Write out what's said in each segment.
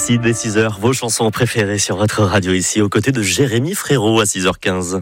Ici, dès 6h, vos chansons préférées sur votre radio ici, aux côtés de Jérémy Frérot à 6h15.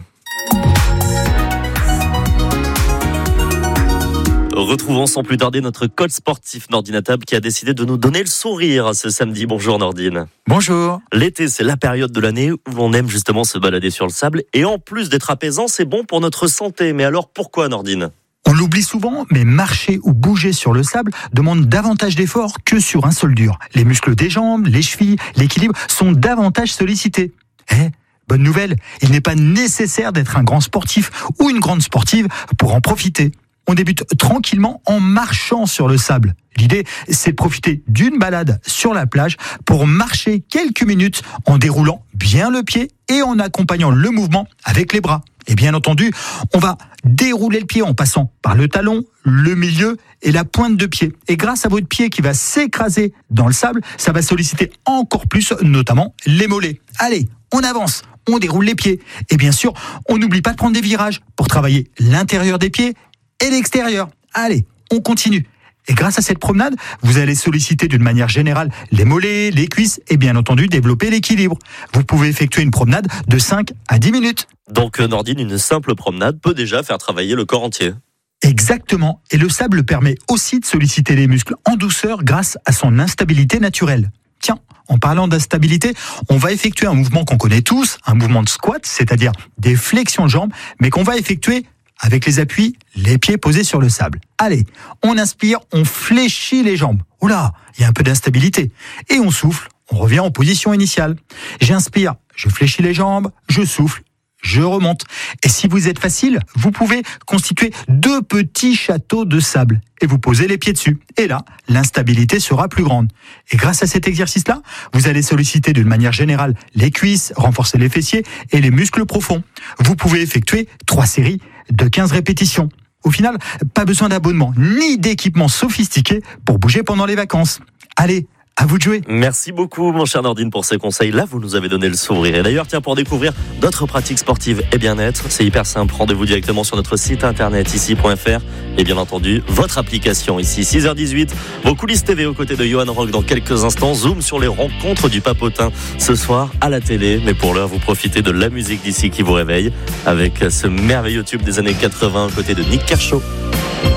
Retrouvons sans plus tarder notre coach sportif Nordine Attab qui a décidé de nous donner le sourire ce samedi. Bonjour Nordine. Bonjour. L'été, c'est la période de l'année où l'on aime justement se balader sur le sable. Et en plus d'être apaisant, c'est bon pour notre santé. Mais alors pourquoi Nordine ? On l'oublie souvent, mais marcher ou bouger sur le sable demande davantage d'efforts que sur un sol dur. Les muscles des jambes, les chevilles, l'équilibre sont davantage sollicités. Bonne nouvelle, il n'est pas nécessaire d'être un grand sportif ou une grande sportive pour en profiter. On débute tranquillement en marchant sur le sable. L'idée, c'est de profiter d'une balade sur la plage pour marcher quelques minutes en déroulant bien le pied et en accompagnant le mouvement avec les bras. Et bien entendu, on va dérouler le pied en passant par le talon, le milieu et la pointe de pied. Et grâce à votre pied qui va s'écraser dans le sable, ça va solliciter encore plus, notamment les mollets. Allez, on avance, on déroule les pieds. Et bien sûr, on n'oublie pas de prendre des virages pour travailler l'intérieur des pieds et l'extérieur. Allez, on continue. Et grâce à cette promenade, vous allez solliciter d'une manière générale les mollets, les cuisses et bien entendu développer l'équilibre. Vous pouvez effectuer une promenade de 5 à 10 minutes. Donc Nordine, une simple promenade peut déjà faire travailler le corps entier. Exactement. Et le sable permet aussi de solliciter les muscles en douceur grâce à son instabilité naturelle. Tiens, en parlant d'instabilité, on va effectuer un mouvement qu'on connaît tous, un mouvement de squat, c'est-à-dire des flexions de jambes, mais qu'on va effectuer avec les appuis, les pieds posés sur le sable. Allez, on inspire, on fléchit les jambes. Oula, il y a un peu d'instabilité. Et on souffle, on revient en position initiale. J'inspire, je fléchis les jambes, je souffle, je remonte. Et si vous êtes facile, vous pouvez constituer 2 petits châteaux de sable et vous posez les pieds dessus. Et là, l'instabilité sera plus grande. Et grâce à cet exercice-là, vous allez solliciter d'une manière générale les cuisses, renforcer les fessiers et les muscles profonds. Vous pouvez effectuer 3 séries de 15 répétitions. Au final, pas besoin d'abonnement ni d'équipement sophistiqué pour bouger pendant les vacances. Allez, à vous de jouer. Merci beaucoup mon cher Nordine pour ces conseils. Là, vous nous avez donné le sourire. Et d'ailleurs, tiens, pour découvrir d'autres pratiques sportives et bien-être, c'est hyper simple. Rendez-vous directement sur notre site internet ici.fr et bien entendu, votre application ici. 6h18, vos coulisses TV aux côtés de Johan Rock dans quelques instants. Zoom sur les rencontres du Papotin ce soir à la télé. Mais pour l'heure, vous profitez de la musique d'ici qui vous réveille avec ce merveilleux tube des années 80 aux côtés de Nick Kershaw.